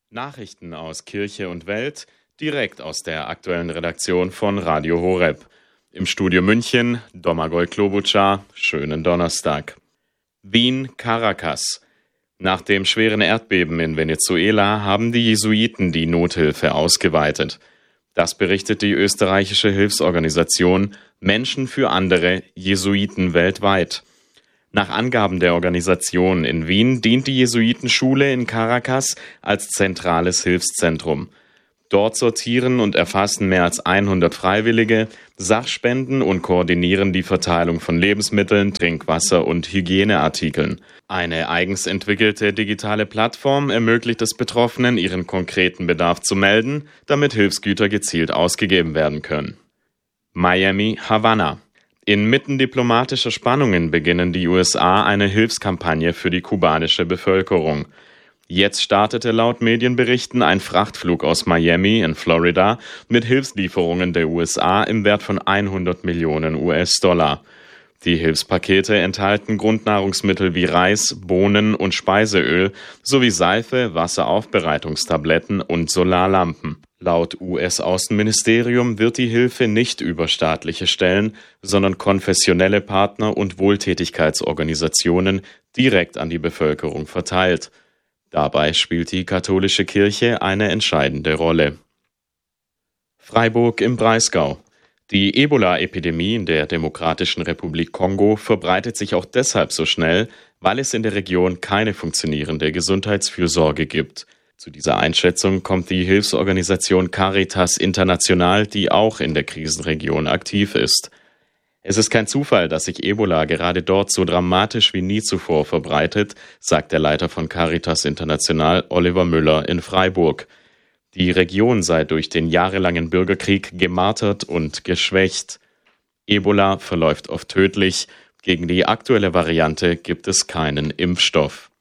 Nachrichten aus Kirche und Welt, direkt aus der aktuellen Redaktion von Radio Horeb. Im Studio München, Domagoj Klobučar, schönen Donnerstag. Wien, Caracas. Nach dem schweren Erdbeben in Venezuela haben die Jesuiten die Nothilfe ausgeweitet. Das berichtet die österreichische Hilfsorganisation Menschen für andere Jesuiten weltweit. Nach Angaben der Organisation in Wien dient die Jesuitenschule in Caracas als zentrales Hilfszentrum. Dort sortieren und erfassen mehr als 100 Freiwillige Sachspenden und koordinieren die Verteilung von Lebensmitteln, Trinkwasser und Hygieneartikeln. Eine eigens entwickelte digitale Plattform ermöglicht es Betroffenen, ihren konkreten Bedarf zu melden, damit Hilfsgüter gezielt ausgegeben werden können. Miami, Havanna. Inmitten diplomatischer Spannungen beginnen die USA eine Hilfskampagne für die kubanische Bevölkerung. Jetzt startete laut Medienberichten ein Frachtflug aus Miami in Florida mit Hilfslieferungen der USA im Wert von 100 Millionen US-Dollar. Die Hilfspakete enthalten Grundnahrungsmittel wie Reis, Bohnen und Speiseöl sowie Seife, Wasseraufbereitungstabletten und Solarlampen. Laut US-Außenministerium wird die Hilfe nicht über staatliche Stellen, sondern konfessionelle Partner und Wohltätigkeitsorganisationen direkt an die Bevölkerung verteilt. Dabei spielt die katholische Kirche eine entscheidende Rolle. Freiburg im Breisgau. Die Ebola-Epidemie in der Demokratischen Republik Kongo verbreitet sich auch deshalb so schnell, weil es in der Region keine funktionierende Gesundheitsfürsorge gibt. Zu dieser Einschätzung kommt die Hilfsorganisation Caritas International, die auch in der Krisenregion aktiv ist. Es ist kein Zufall, dass sich Ebola gerade dort so dramatisch wie nie zuvor verbreitet, sagt der Leiter von Caritas International, Oliver Müller, in Freiburg. Die Region sei durch den jahrelangen Bürgerkrieg gemartert und geschwächt. Ebola verläuft oft tödlich. Gegen die aktuelle Variante gibt es keinen Impfstoff.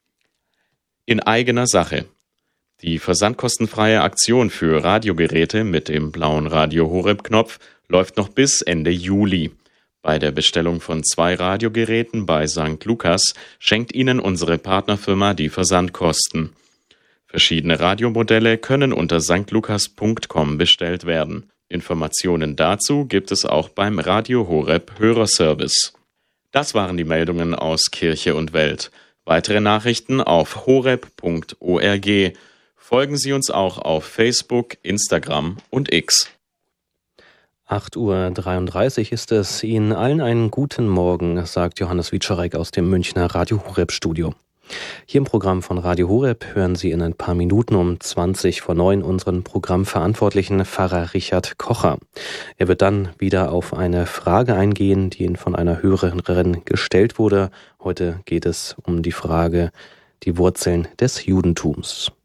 In eigener Sache. Die versandkostenfreie Aktion für Radiogeräte mit dem blauen Radio Horeb-Knopf läuft noch bis Ende Juli. Bei der Bestellung von 2 Radiogeräten bei St. Lukas schenkt Ihnen unsere Partnerfirma die Versandkosten. Verschiedene Radiomodelle können unter stlukas.com bestellt werden. Informationen dazu gibt es auch beim Radio Horeb Hörerservice. Das waren die Meldungen aus Kirche und Welt. Weitere Nachrichten auf horeb.org. Folgen Sie uns auch auf Facebook, Instagram und X. 8:33 Uhr ist es. Ihnen allen einen guten Morgen, sagt Johannes Wiczorek aus dem Münchner Radio Horeb Studio. Hier im Programm von Radio Horeb hören Sie in ein paar Minuten um 8:20 unseren Programmverantwortlichen Pfarrer Richard Kocher. Er wird dann wieder auf eine Frage eingehen, die Ihnen von einer Hörerin gestellt wurde. Heute geht es um die Frage, die Wurzeln des Judentums.